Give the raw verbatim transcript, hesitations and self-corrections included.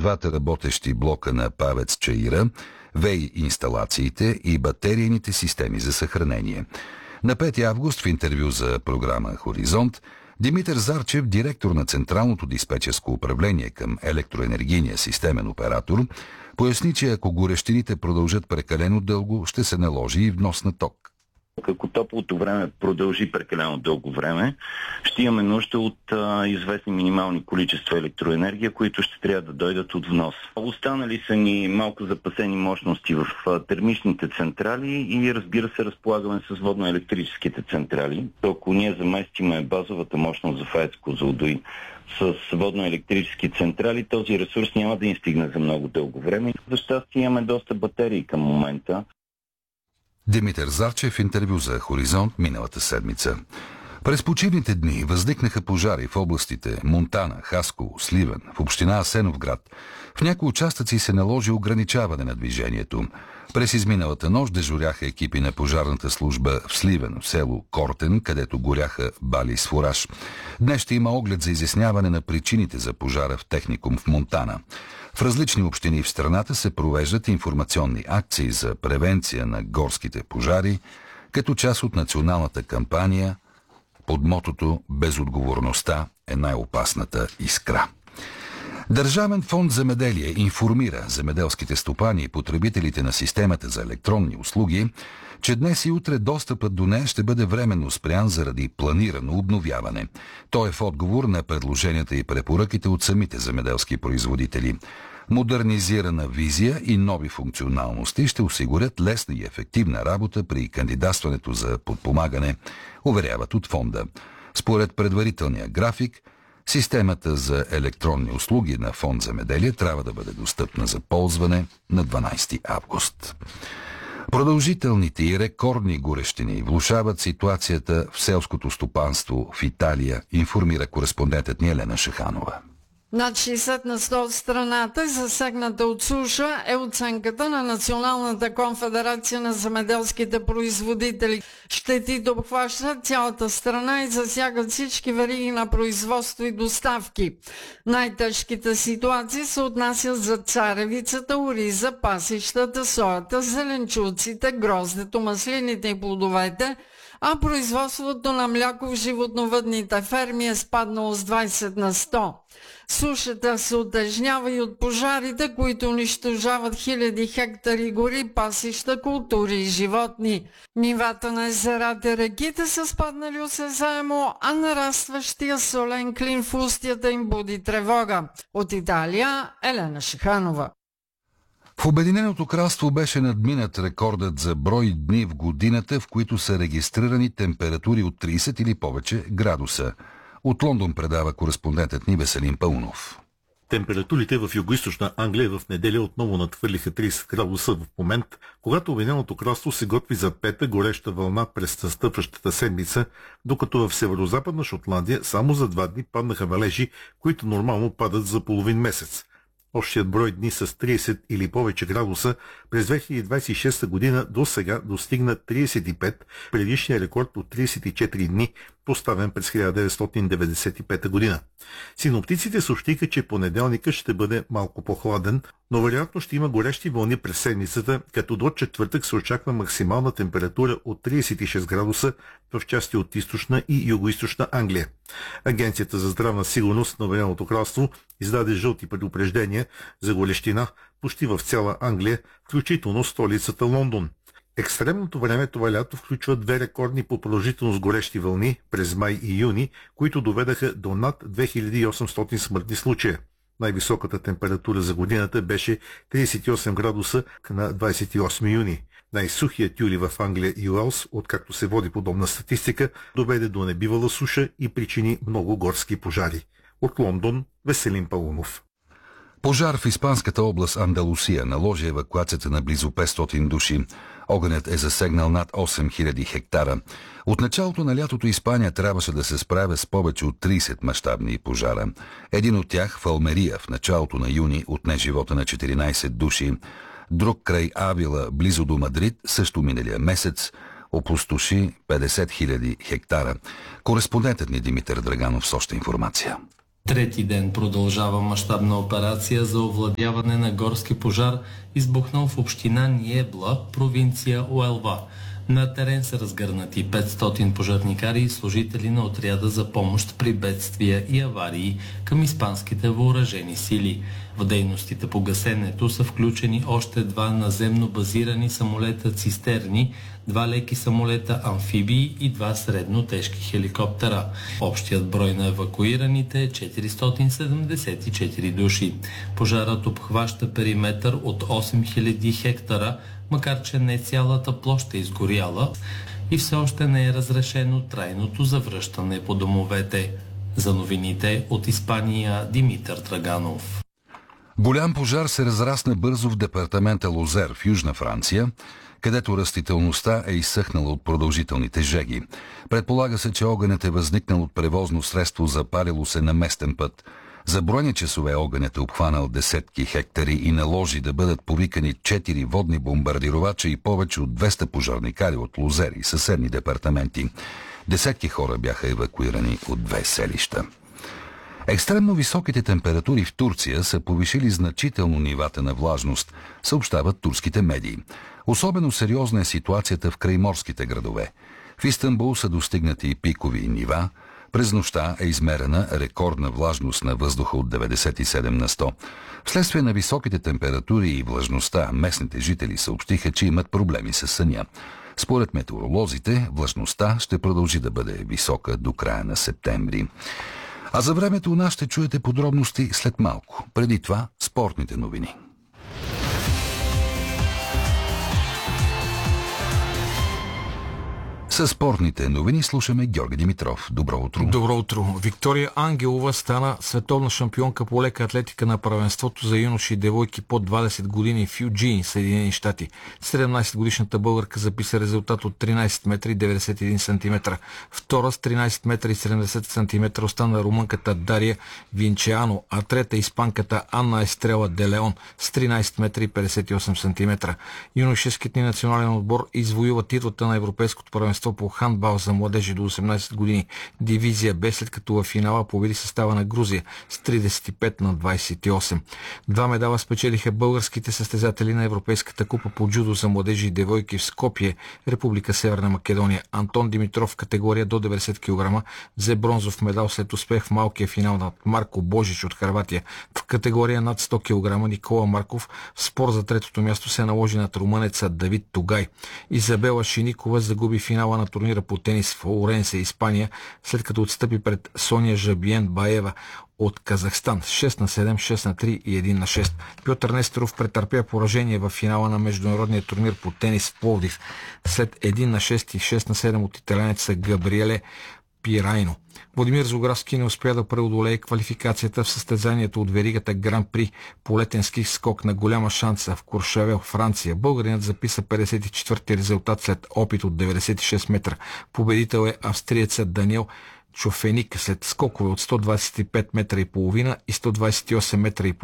двата работещи блока на ПАВЕЦ Чаира, ВЕИ инсталациите и батерийните системи за съхранение. На пети август в интервю за програма Хоризонт, Димитър Зарчев, директор на Централното диспетчерско управление към електроенергийния системен оператор, поясни, че ако горещините продължат прекалено дълго, ще се наложи и внос на ток. Ако топлото време продължи прекалено дълго време, ще имаме нужда от а, известни минимални количества електроенергия, които ще трябва да дойдат от внос. Останали са ни малко запасени мощности в а, термичните централи и, разбира се, разполагаме с водно-електрическите централи. Ако ние заместиме базовата мощност за АЕЦ Козлодуй с водно-електрически централи, този ресурс няма да им стигне за много дълго време. За щастие имаме доста батерии към момента. Димитър Зарчев в интервю за Хоризонт миналата седмица. През почивните дни възникнаха пожари в областите Монтана, Хасково, Сливен, в община Асеновград. В някои участъци се наложи ограничаване на движението. През изминалата нощ дежуряха екипи на пожарната служба в Сливен, в село Кортен, където горяха бали с фураж. Днес ще има оглед за изясняване на причините за пожара в техникум в Монтана. В различни общини в страната се провеждат информационни акции за превенция на горските пожари, като част от националната кампания под мотото «Безотговорността е най-опасната искра». Държавен фонд земеделие информира земеделските стопани и потребителите на системата за електронни услуги, че днес и утре достъпът до нея ще бъде временно спрян заради планирано обновяване. Той е в отговор на предложенията и препоръките от самите земеделски производители. Модернизирана визия и нови функционалности ще осигурят лесна и ефективна работа при кандидатстването за подпомагане, уверяват от фонда. Според предварителния график, системата за електронни услуги на фонд земеделие трябва да бъде достъпна за ползване на дванадесети август. Продължителните и рекордни горещини влошават ситуацията в селското стопанство в Италия, информира кореспондентът ни Елена Шаханова. Над шейсет на сто от страната, засегната от суша, е оценката на Националната конфедерация на земеделските производители. Щетите обхващат цялата страна и засягат всички вериги на производство и доставки. Най-тежките ситуации се отнасят за царевицата, ориза, пасищата, соята, зеленчуците, гроздето, маслините и плодовете, а производството на мляко в животновъдните ферми е спаднало с двадесет на сто. Сушата се утежнява и от пожарите, които унищожават хиляди хектари гори, пасища, култури и животни. Нивата на езерата и реките са спаднали осезаемо, а нарастващия солен клин в устията им буди тревога. От Италия, Елена Шаханова. В Обединеното кралство беше надминат рекордът за брой дни в годината, в които са регистрирани температури от тридесет или повече градуса. От Лондон предава кореспондентът ни Веселин Паунов. Температурите в югоизточна Англия в неделя отново надхвърлиха тридесет градуса в момент, когато Обединеното кралство се готви за пета гореща вълна през настъпващата седмица, докато в северозападна Шотландия само за два дни паднаха валежи, които нормално падат за половин месец. Общият брой дни с тридесет или повече градуса през две хиляди двадесет и шеста година до сега достигна тридесет и пет, предишния рекорд от тридесет и четири дни, поставен през хиляда деветстотин деветдесет и пета година. Синоптиците съобщиха, че понеделника ще бъде малко по-хладен, но вероятно ще има горещи вълни през седмицата, като до четвъртък се очаква максимална температура от тридесет и шест градуса в части от източна и югоизточна Англия. Агенцията за здравна сигурност на Обединеното кралство издаде жълти предупреждения за горещина почти в цяла Англия, включително столицата Лондон. Екстремното време това лято включва две рекордни по продължителност горещи вълни през май и юни, които доведаха до над две хиляди и осемстотин смъртни случая. Най-високата температура за годината беше тридесет и осем градуса на двадесет и осми юни. Най-сухият юли в Англия и Уелс, откакто се води подобна статистика, доведе до небивала суша и причини много горски пожари. От Лондон, Веселин Паунов. Пожар в испанската област Андалусия наложи евакуацията на близо петстотин души. Огънят е засегнал над осем хиляди хектара. От началото на лятото Испания трябваше да се справя с повече от тридесет мащабни пожара. Един от тях в Алмерия в началото на юни отне живота на четиринадесет души. Друг край Авила, близо до Мадрид, също миналия месец опустоши петдесет хиляди хектара. Кореспондентът ни Димитър Драганов с още информация. Трети ден продължава мащабна операция за овладяване на горски пожар, избухнал в община Ниебла, провинция Уелва. На терен са разгърнати петстотин пожарникари и служители на отряда за помощ при бедствия и аварии към испанските въоръжени сили. В дейностите по гасенето са включени още два наземно базирани самолета цистерни, два леки самолета амфибии и два средно тежки хеликоптера. Общият брой на евакуираните е четиристотин седемдесет и четири души. Пожарът обхваща периметър от осем хиляди хектара, макар че не цялата площ е изгоряла и все още не е разрешено трайното завръщане по домовете. За новините от Испания, Димитър Драганов. Голям пожар се разрасна бързо в департамента Лозер в Южна Франция, където растителността е изсъхнала от продължителните жеги. Предполага се, че огънят е възникнал от превозно средство, запалило се на местен път. За броени часове огънят е обхванал десетки хектари и наложи да бъдат повикани четири водни бомбардировача и повече от двеста пожарникари от Лозер и съседни департаменти. Десетки хора бяха евакуирани от две селища. Екстремно високите температури в Турция са повишили значително нивата на влажност, съобщават турските медии. Особено сериозна е ситуацията в крайморските градове. В Истанбул са достигнати пикови нива. През нощта е измерена рекордна влажност на въздуха от деветдесет и седем на сто. Вследствие на високите температури и влажността, местните жители съобщиха, че имат проблеми с съня. Според метеоролозите, влажността ще продължи да бъде висока до края на септември. А за времето у нас ще чуете подробности след малко. Преди това спортните новини. Със спортните новини слушаме Георги Димитров. Добро утро. Добро утро. Виктория Ангелова стана световна шампионка по лека атлетика на първенството за юноши и девойки под двадесет години в Юджин, Съединени щати. седемнадесетгодишната българка записа резултат от тринадесет метра и деветдесет и един сантиметра. Втора с тринадесет метра и седемдесет сантиметра остана румънката Дария Винчеано, а трета испанката Анна Естрела де Леон с тринадесет метра и петдесет и осем сантиметра. Юношеският ни национален отбор извоюва титлата на европейското първенство по хандбал за младежи до осемнадесет години, дивизия Б, след като във финала победи състава на Грузия с тридесет и пет на двадесет и осем. Два медала спечелиха българските състезатели на Европейската купа по джудо за младежи и девойки в Скопие, Република Северна Македония. Антон Димитров в категория до деветдесет килограма взе бронзов медал след успех в малкия финал над Марко Божич от Хърватия. В категория над сто килограма Никола Марков в спор за третото място се наложи над румънеца Давид Тугай. Изабела Шиникова загуби финала на турнира по тенис в Оренсе, Испания, след като отстъпи пред Соня Жабиен Баева от Казахстан с шест на седем, шест на три и едно на шест. Пьотър Несторов претърпя поражение в финала на международния турнир по тенис в Пловдив след едно на шест и шест на седем от италянеца Габриеле Пирайно. Владимир Зографски не успя да преодолее квалификацията в състезанието от веригата Гран При по летен ски скок на голяма шанса в Куршавел, Франция. Българинът записа петдесет и четвърти резултат след опит от деветдесет и шест метра. Победител е австриецът Даниел Чофеник след скокове от сто двадесет и пет метра и половина и сто двадесет и осем метра и половина.